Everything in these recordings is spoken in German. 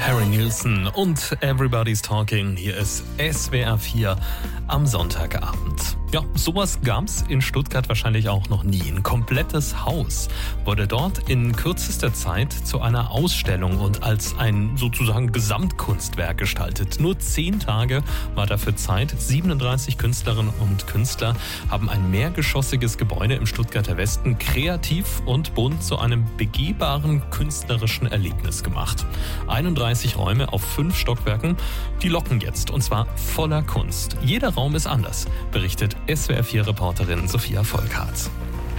Harry Nilsson und Everybody's Talking. Hier ist SWR 4 am Sonntagabend. Ja, sowas gab's in Stuttgart wahrscheinlich auch noch nie. Ein komplettes Haus wurde dort in kürzester Zeit zu einer Ausstellung und als ein sozusagen Gesamtkunstwerk gestaltet. Nur 10 Tage war dafür Zeit. 37 Künstlerinnen und Künstler haben ein mehrgeschossiges Gebäude im Stuttgarter Westen kreativ und bunt zu einem begehbaren künstlerischen Erlebnis gemacht. 31 Räume auf 5 Stockwerken, die locken jetzt und zwar voller Kunst. Jeder Raum ist anders, berichtet SWR4-Reporterin Sophia Volkhardt.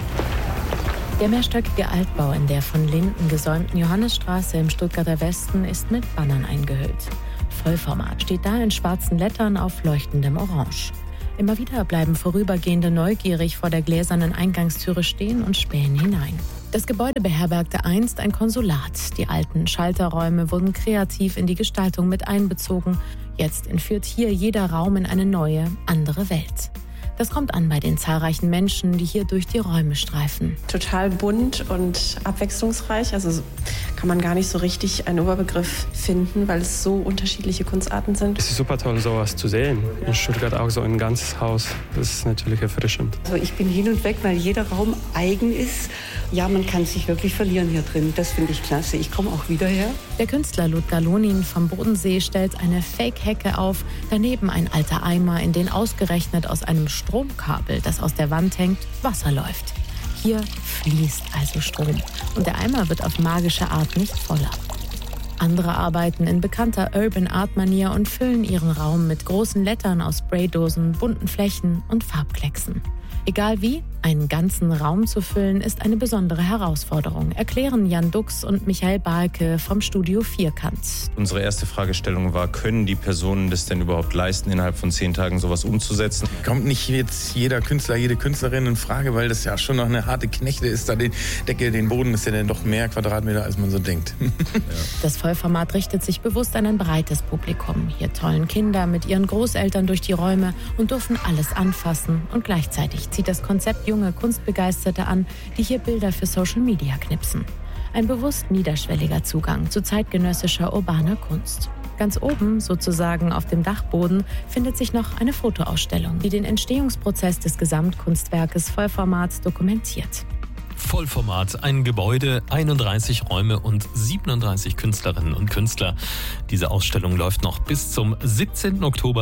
Der mehrstöckige Altbau in der von Linden gesäumten Johannesstraße im Stuttgarter Westen ist mit Bannern eingehüllt. Vollformat steht da in schwarzen Lettern auf leuchtendem Orange. Immer wieder bleiben Vorübergehende neugierig vor der gläsernen Eingangstüre stehen und spähen hinein. Das Gebäude beherbergte einst ein Konsulat. Die alten Schalterräume wurden kreativ in die Gestaltung mit einbezogen. Jetzt entführt hier jeder Raum in eine neue, andere Welt. Das kommt an bei den zahlreichen Menschen, die hier durch die Räume streifen. Total bunt und abwechslungsreich. Also kann man gar nicht so richtig einen Oberbegriff finden, weil es so unterschiedliche Kunstarten sind. Es ist super toll, sowas zu sehen. In Stuttgart auch so ein ganzes Haus. Das ist natürlich erfrischend. Also ich bin hin und weg, weil jeder Raum eigen ist. Ja, man kann sich wirklich verlieren hier drin. Das finde ich klasse. Ich komme auch wieder her. Der Künstler Ludger Lonin vom Bodensee stellt eine Fake-Hecke auf. Daneben ein alter Eimer, in den ausgerechnet aus einem Stromkabel, das aus der Wand hängt, Wasser läuft. Hier fließt also Strom und der Eimer wird auf magische Art nicht voller. Andere arbeiten in bekannter Urban Art Manier und füllen ihren Raum mit großen Lettern aus Spraydosen, bunten Flächen und Farbklecksen. Egal wie, einen ganzen Raum zu füllen, ist eine besondere Herausforderung, erklären Jan Dux und Michael Balke vom Studio Vierkant. Unsere erste Fragestellung war, können die Personen das denn überhaupt leisten, innerhalb von 10 Tagen sowas umzusetzen? Kommt nicht jetzt jeder Künstler, jede Künstlerin in Frage, weil das ja schon noch eine harte Knechte ist, da die Decke, den Boden ist ja dann doch mehr Quadratmeter, als man so denkt. Ja. Das Vollformat richtet sich bewusst an ein breites Publikum. Hier tollen Kinder mit ihren Großeltern durch die Räume und dürfen alles anfassen und gleichzeitig zieht das Konzept junge Kunstbegeisterte an, die hier Bilder für Social Media knipsen. Ein bewusst niederschwelliger Zugang zu zeitgenössischer urbaner Kunst. Ganz oben, sozusagen auf dem Dachboden, findet sich noch eine Fotoausstellung, die den Entstehungsprozess des Gesamtkunstwerkes Vollformat dokumentiert. Vollformat, ein Gebäude, 31 Räume und 37 Künstlerinnen und Künstler. Diese Ausstellung läuft noch bis zum 17. Oktober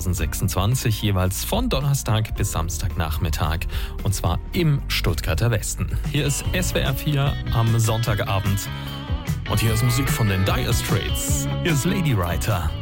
2026, jeweils von Donnerstag bis Samstagnachmittag. Und zwar im Stuttgarter Westen. Hier ist SWR 4 am Sonntagabend. Und hier ist Musik von den Dire Straits. Hier ist Lady Writer.